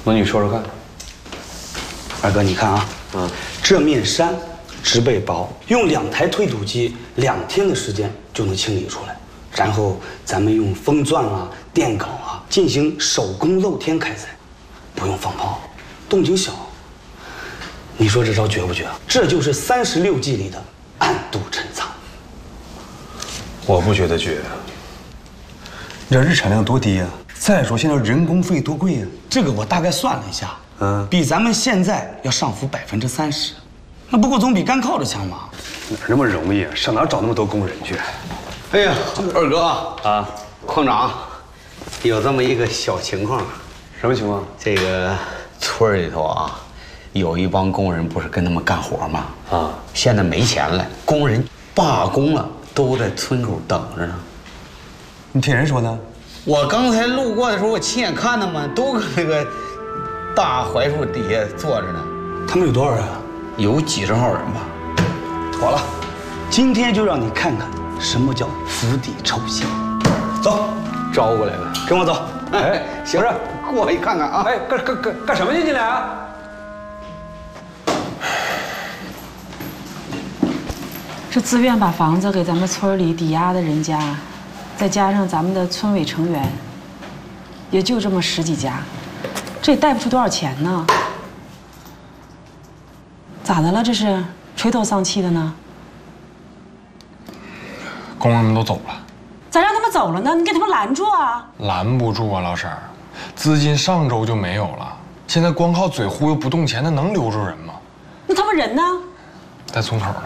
那你说说看。 二哥，你看啊，这面山植被薄，用2台推土机2天的时间就能清理出来，然后咱们用封钻啊、电镐啊进行手工露天开采，不用放炮，动静小。你说这招绝不绝啊？这就是36计里的暗度陈仓。 我不觉得绝。 你这日产量多低呀！再说现在人工费多贵呀！ 这个我大概算了一下，比咱们现在要上浮30%，那不过总比干靠着强嘛。 哪那么容易啊？上哪找那么多工人去？ 哎呀，二哥啊，矿长，有这么一个小情况。 什么情况？ 这个村里头啊，有一帮工人不是跟他们干活吗？啊，现在没钱了，工人罢工了，都在村口等着呢。 你听人说的？ 我刚才路过的时候，我亲眼看到嘛，都搁那个大槐树底下坐着呢。 他们有多少人啊？ 有几十号人吧。 妥了，今天就让你看看什么叫釜底抽薪。走， 招过来了， 跟我走。 哎，行，过去看看啊。 哎，干什么去你俩？ 是自愿把房子给咱们村里抵押的人家，再加上咱们的村委成员，也就这么10几家，这也贷不出多少钱呢。咋的了？这是垂头丧气的呢？ 工人们都走了， 咋让他们走了呢？你给他们拦住啊！ 拦不住啊，老婶儿，资金上周就没有了，现在光靠嘴忽悠不动钱，那能留住人吗？ 那他们人呢？ 在村口呢。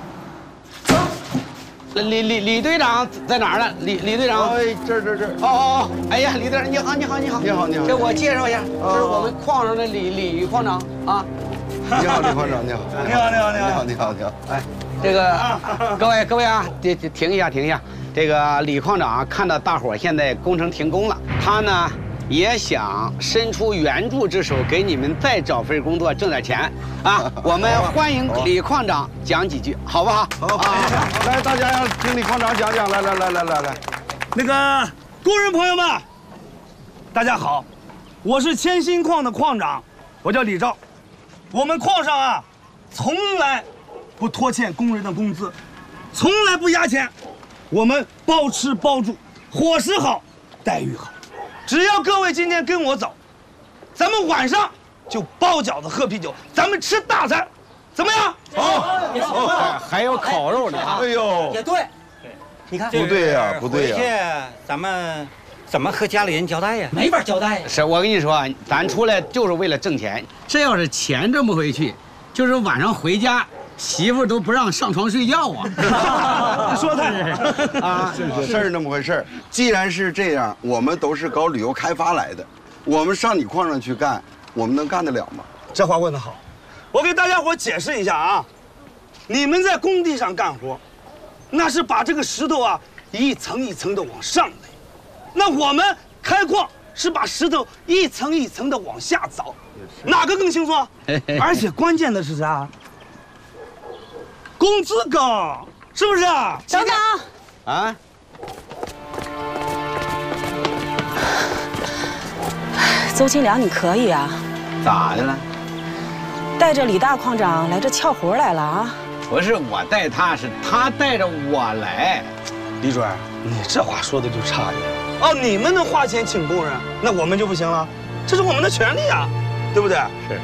李队长在哪儿呢？李队长， 哎，这。 哦，哎呀，李队长，你好。 你好。 这我介绍一下，这是我们矿上的李矿长啊。 你好，李矿长，你好。你好。 哎，这个各位啊，停一下。这个李矿长看到大伙现在工程停工了，他呢也想伸出援助之手，给你们再找份工作挣点钱啊！我们欢迎李矿长讲几句，好不好？ 好啊！来，大家要听李矿长讲，来。 那个工人朋友们，大家好，我是千心矿的矿长，我叫李兆。我们矿上啊，从来不拖欠工人的工资，从来不压钱，我们包吃包住，伙食好，待遇好。只要各位今天跟我走，咱们晚上就包饺子喝啤酒，咱们吃大餐，怎么样？ 好， 还有烤肉呢啊！ 哎呦， 也对，你看不对呀， 回去咱们怎么和家里人交代呀？没法交代呀。 是我跟你说，咱出来就是为了挣钱，这要是钱挣不回去，就是晚上回家。媳妇都不让上床睡觉啊！ 说的啊，是那么回事。既然是这样，我们都是搞旅游开发来的，我们上你矿上去干，我们能干得了吗？ 这话问得好，我给大家伙解释一下啊。你们在工地上干活，那是把这个石头啊一层一层的往上垒，那我们开矿是把石头一层一层的往下凿，哪个更轻松？而且关键的是啥？工资高，是不是啊？ 等等啊！ 邹清良，你可以啊！ 咋的了？ 带着李大矿长来这撬活来了啊？ 不是我带他，是他带着我来。 李主任，你这话说的就差一点哦。你们能花钱请工人，那我们就不行了，这是我们的权利啊，对不对？ 是。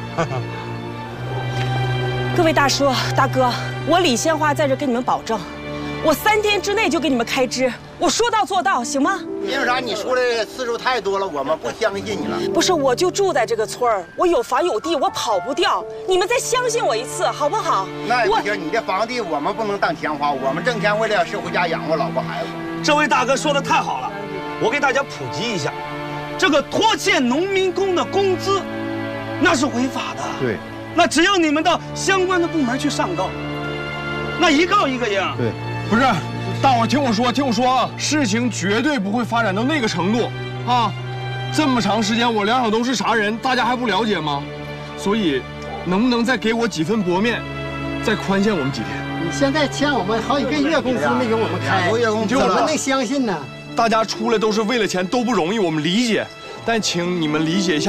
各位大叔大哥，我李鲜花在这跟你们保证，我3天之内就给你们开支，我说到做到，行吗？ 因为啥？你说的次数太多了，我们不相信你了。 不是，我就住在这个村儿，我有房有地，我跑不掉。你们再相信我一次，好不好？ 那也不行，你的房地我们不能当钱花，我们挣钱为了是回家养活老婆孩子。 这位大哥说的太好了，我给大家普及一下，这个拖欠农民工的工资，那是违法的。 对。 那只要你们到相关的部门去上告，那一告一个赢。 对， 不是，大伙听我说啊，事情绝对不会发展到那个程度啊！这么长时间我两手都是啥人，大家还不了解吗？所以，能不能再给我几分薄面，再宽限我们几天？ 你现在欠我们好几个月工资没给我们开，怎么能相信呢？ 大家出来都是为了钱，都不容易，我们理解，但请你们理解一下。